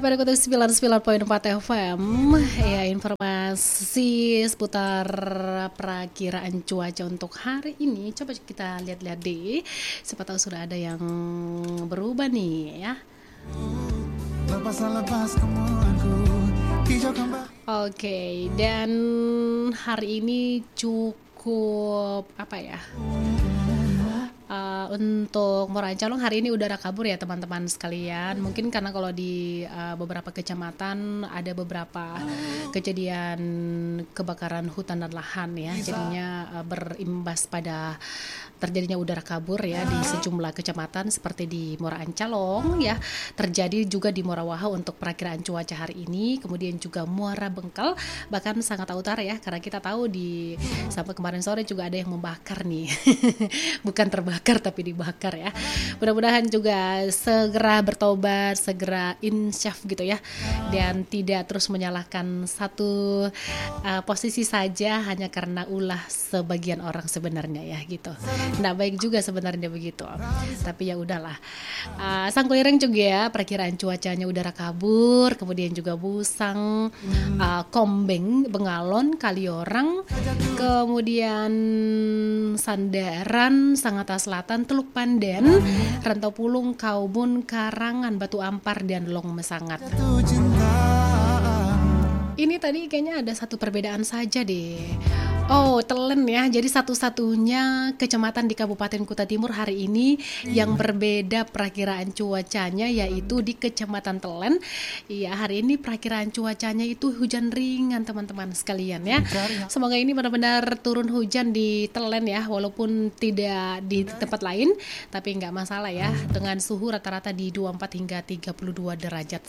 pada kota 99.4 FM. Ya, informasi seputar perakiraan cuaca untuk hari ini. Coba kita lihat-lihat deh. Siapa tahu sudah ada yang berubah nih ya. Oke, dan hari ini cukup apa ya? Untuk Muara Encalong hari ini udara kabur ya teman-teman sekalian. Mungkin karena kalau di beberapa kecamatan ada beberapa kejadian kebakaran hutan dan lahan ya, jadinya berimbas pada terjadinya udara kabur ya di sejumlah kecamatan seperti di Muara Encalong ya, terjadi juga di Muara Waha untuk perakiraan cuaca hari ini, kemudian juga Muara Bengkal bahkan Sangatta Utara ya, karena kita tahu di sampai kemarin sore juga ada yang membakar nih bukan terbakar tapi dibakar ya. Mudah-mudahan juga segera bertobat, segera insyaf gitu ya, dan tidak terus menyalahkan satu posisi saja hanya karena ulah sebagian orang sebenarnya ya gitu. Nggak baik juga sebenarnya begitu, tapi ya udahlah. Sangkulireng juga ya, perakiraan cuacanya udara kabur, kemudian juga Busang, Kombeng, Bengalon, Kaliorang, kemudian Sandaran, Sangatta Selatan, Teluk Pandan, Rantau Pulung, Kaubun, Karangan, Batu Ampar, dan Long Mesangat. Ini tadi kayaknya ada satu perbedaan saja deh. Oh, Telen ya. Jadi satu-satunya kecamatan di Kabupaten Kuta Timur hari ini yang berbeda perakiraan cuacanya yaitu di Kecamatan Telen. Iya, hari ini perakiraan cuacanya itu hujan ringan teman-teman sekalian ya. Semoga ini benar-benar turun hujan di Telen ya, walaupun tidak di tempat lain, tapi nggak masalah ya. Dengan suhu rata-rata di 24 hingga 32 derajat